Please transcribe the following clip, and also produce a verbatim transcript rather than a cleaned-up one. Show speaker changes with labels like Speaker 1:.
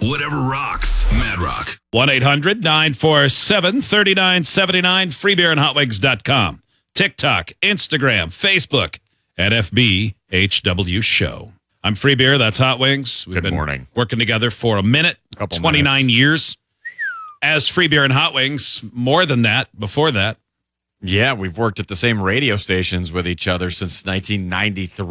Speaker 1: Whatever rocks. Mad Rock.
Speaker 2: one eight hundred nine four seven three nine seven nine, free beer and hot wings dot com. TikTok, Instagram, Facebook, at F B H W Show. I'm Free Beer, that's Hot Wings. We've
Speaker 3: Good
Speaker 2: been
Speaker 3: morning.
Speaker 2: working together for a minute,
Speaker 3: Couple
Speaker 2: twenty-nine
Speaker 3: minutes.
Speaker 2: years. As Free Beer and Hot Wings, more than that, before that.
Speaker 3: Yeah, we've worked at the same radio stations with each other since nineteen ninety-three.